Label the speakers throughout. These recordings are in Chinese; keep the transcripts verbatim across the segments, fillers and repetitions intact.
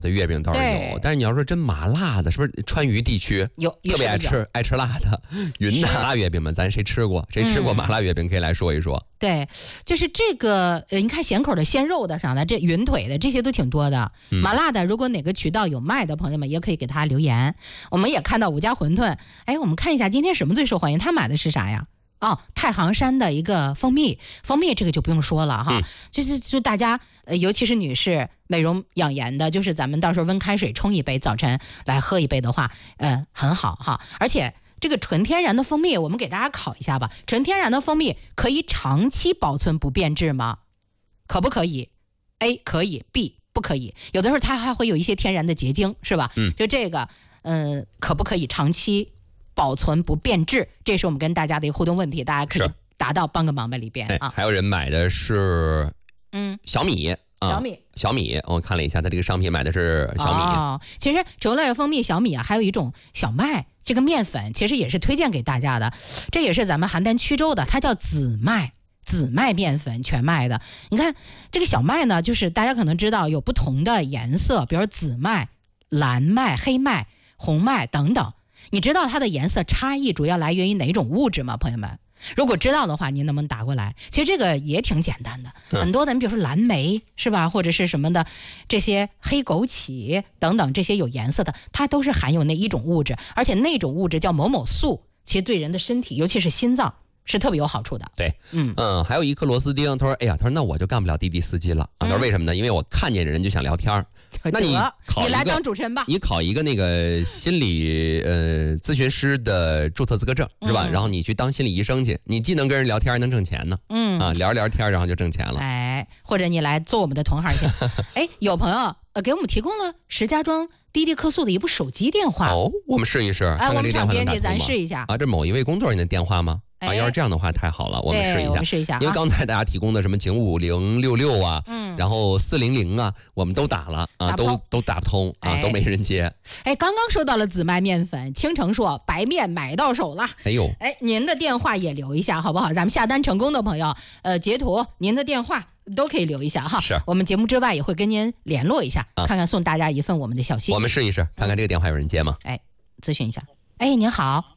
Speaker 1: 的月饼倒是有，但是你要说真麻辣的，是不是川渝地区
Speaker 2: 有
Speaker 1: 特别爱吃爱吃辣的云南麻辣月饼嘛？咱谁吃过？谁吃过麻辣月饼？可以来说一说。
Speaker 2: 嗯、对，就是这个，呃，你看咸口的、鲜肉的啥的，这云腿的这些都挺多的。嗯、麻辣的，如果哪个渠道有卖的朋友们，也可以给他留言。我们也看到五家馄饨，哎，我们看一下今天什么最受欢迎？他买的是啥呀？哦，太行山的一个蜂蜜，蜂蜜这个就不用说了哈，嗯、就是就大家呃，尤其是女士美容养颜的，就是咱们到时候温开水冲一杯，早晨来喝一杯的话，呃，很好哈。而且这个纯天然的蜂蜜，我们给大家考一下吧，纯天然的蜂蜜可以长期保存不变质吗？可不可以 ？A 可以 ，B 不可以。有的时候它还会有一些天然的结晶，是吧？嗯，就这个，呃，可不可以长期保存不变质？这是我们跟大家的一个互动问题，大家可以答到帮个忙吧里边啊。
Speaker 1: 还有人买的是嗯小米。
Speaker 2: 小米、
Speaker 1: 啊，小米，我看了一下，它这个商品买的是小米。
Speaker 2: 哦，其实除了蜂蜜、小米啊，还有一种小麦，这个面粉其实也是推荐给大家的，这也是咱们邯郸曲周的，它叫紫麦，紫麦面粉全麦的。你看这个小麦呢，就是大家可能知道有不同的颜色，比如紫麦、蓝麦、黑麦、红麦等等。你知道它的颜色差异主要来源于哪种物质吗，朋友们？如果知道的话，您能不能打过来？其实这个也挺简单的，嗯、很多的，你比如说蓝莓是吧，或者是什么的，这些黑枸杞等等这些有颜色的，它都是含有那一种物质，而且那种物质叫某某素，其实对人的身体，尤其是心脏是特别有好处的。
Speaker 1: 对，嗯嗯，还有一颗螺丝钉，他说：“哎呀，他说那我就干不了滴滴司机了啊。”他说：“为什么呢？因为我看见人就想聊天儿。”那你考
Speaker 2: 你来当主持人吧，
Speaker 1: 你考一个那个心理呃咨询师的注册资格证是吧？嗯、然后你去当心理医生去，你既能跟人聊天，还能挣钱呢。嗯啊，聊着聊天，然后就挣钱了。
Speaker 2: 哎，或者你来做我们的同行去。哎，有朋友呃给我们提供了石家庄滴滴客诉的一部手机电话。
Speaker 1: 哦，我们试一试。
Speaker 2: 哎，
Speaker 1: 看看
Speaker 2: 我们场编辑
Speaker 1: 咱
Speaker 2: 试一下
Speaker 1: 啊。这某一位工作人员的电话吗？啊，要是这样的话太好了，我们试一下。
Speaker 2: 我们试一下，
Speaker 1: 因为刚才大家提供的什么九五零六六啊，嗯，然后四零零啊，我们都打了啊，都都打不通啊，都没人接。
Speaker 2: 哎，刚刚收到了紫麦面粉，倾城说白面买到手了。
Speaker 1: 哎呦，
Speaker 2: 哎，您的电话也留一下好不好？咱们下单成功的朋友，呃，截图您的电话都可以留一下哈。
Speaker 1: 是，
Speaker 2: 我们节目之外也会跟您联络一下，啊、看看送大家一份我们的小心。
Speaker 1: 我们试一试，看看这个电话有人接吗？
Speaker 2: 哎，咨询一下。哎，您好。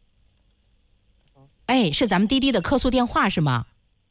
Speaker 2: 哎，是咱们滴滴的客诉电话是吗？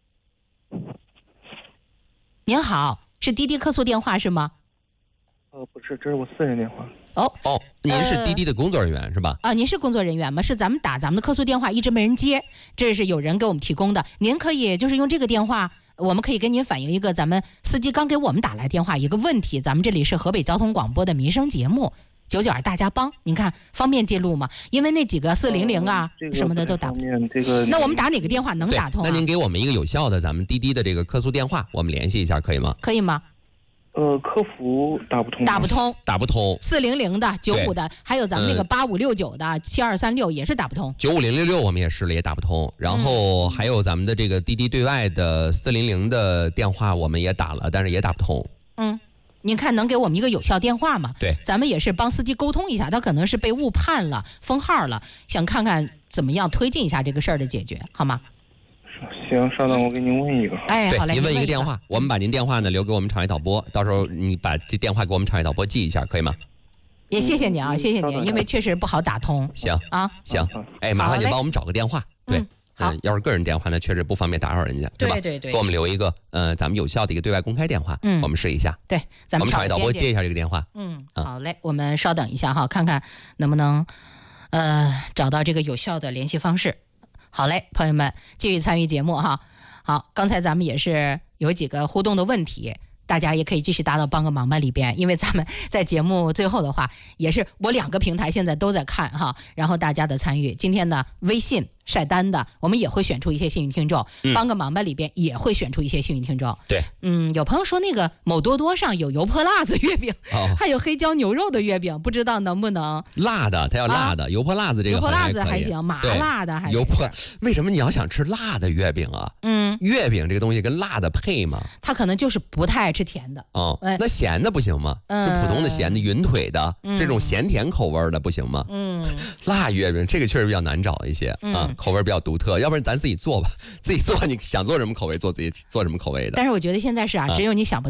Speaker 2: 您好，是滴滴客诉电话是吗？
Speaker 3: 呃，不是，这是我私人电话。
Speaker 2: 哦
Speaker 1: 哦，您是滴滴的工作人员、呃、是吧？
Speaker 2: 啊，您是工作人员吗？是咱们打咱们的客诉电话一直没人接，这是有人给我们提供的。您可以就是用这个电话，我们可以跟您反映一个咱们司机刚给我们打来电话一个问题。咱们这里是河北交通广播的民生节目。九九二大家帮，您看方便记录吗？因为那几个四零零啊、呃这个、什么的都打不通。
Speaker 3: 这个、
Speaker 2: 那我们打哪个电话能打通、啊？
Speaker 1: 那您给我们一个有效的咱们滴滴的这个客诉电话，我们联系一下可以吗？
Speaker 2: 可以吗？
Speaker 3: 呃，客服打不通，
Speaker 2: 打不通，
Speaker 1: 打不通。
Speaker 2: 四零零的、九五的，还有咱们那个八五六九的、七二三六也是打不通。
Speaker 1: 九五零六六我们也试了，也打不通。然后还有咱们的这个滴滴对外的四零零的电话，我们也打了，但是也打不通。
Speaker 2: 嗯。您看能给我们一个有效电话吗？
Speaker 1: 对，
Speaker 2: 咱们也是帮司机沟通一下，他可能是被误判了、封号了，想看看怎么样推进一下这个事儿的解决，好吗？
Speaker 3: 行，稍等，我给您问一个。
Speaker 2: 哎，好嘞，
Speaker 1: 您问一个电话，我们把您电话呢留给我们场外导播，到时候你把这电话给我们场外导播记一下，可以吗？
Speaker 2: 也谢谢你啊，谢谢你，因为确实不好打通。
Speaker 1: 行
Speaker 2: 啊，
Speaker 1: 行，哎，麻烦您帮我们找个电话，对。
Speaker 2: 嗯好、
Speaker 1: 嗯，要是个人电话呢，确实不方便打扰人家，
Speaker 2: 对
Speaker 1: 吧？
Speaker 2: 对对，
Speaker 1: 给我们留一个呃，咱们有效的一个对外公开电话，
Speaker 2: 嗯，
Speaker 1: 我们试一下。
Speaker 2: 对，咱们
Speaker 1: 场外导播接一下这个电话。
Speaker 2: 嗯，好嘞，我们稍等一下哈，看看能不能呃找到这个有效的联系方式。好嘞，朋友们继续参与节目哈。好，刚才咱们也是有几个互动的问题。大家也可以继续打到帮个忙吧里边，因为咱们在节目最后的话，也是我两个平台现在都在看哈，然后大家的参与，今天呢微信晒单的，我们也会选出一些幸运听众，嗯、帮个忙吧里边也会选出一些幸运听众。
Speaker 1: 对，
Speaker 2: 嗯，有朋友说那个某多多上有油泼辣子月饼，哦、还有黑椒牛肉的月饼，不知道能不能
Speaker 1: 辣的，它要辣的，啊、油泼辣子这个
Speaker 2: 油泼辣子还行，麻辣的还
Speaker 1: 油泼。为什么你要想吃辣的月饼啊？嗯，月饼这个东西跟辣的配吗？
Speaker 2: 他可能就是不太爱吃甜的。
Speaker 1: 哦，哎、那咸的不行吗？嗯、就普通的咸的云腿的、嗯、这种咸甜口味的不行吗？嗯，辣月饼这个确实比较难找一些、嗯、啊。口味比较独特，要不然咱自己做吧，自己做你想做什么口味做自己做什么口味的。
Speaker 2: 但是我觉得现在是啊，只有你想不